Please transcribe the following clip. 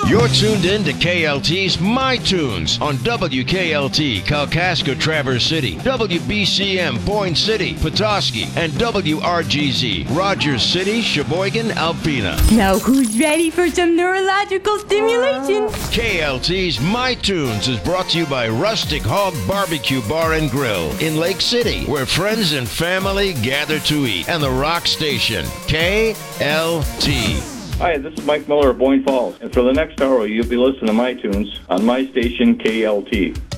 You're tuned in to KLT's My Tunes on WKLT, Kalkaska, Traverse City, WBCM, Boyne City, Petoskey, and WRGZ, Rogers City, Sheboygan, Alpena. Now who's ready for some neurological stimulation? KLT's My Tunes is brought to you by Rustic Hog Barbecue Bar and Grill in Lake City, where friends and family gather to eat, and the Rock Station, KLT. Hi, this is Mike Miller of Boyne Falls, and for the next hour, you'll be listening to My Tunes on my station, KLT.